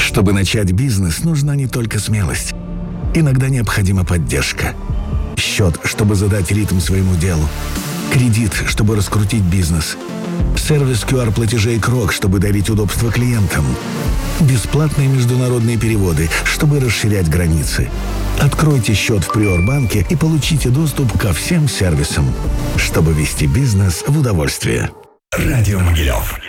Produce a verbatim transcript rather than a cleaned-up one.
Чтобы начать бизнес, нужна не только смелость. Иногда необходима поддержка. Счет, чтобы задать ритм своему делу. Кредит, чтобы раскрутить бизнес. Сервис ку ар-платежей Крок, чтобы дарить удобство клиентам. Бесплатные международные переводы, чтобы расширять границы. Откройте счет в Приорбанке и получите доступ ко всем сервисам, чтобы вести бизнес в удовольствие. Радио Могилев.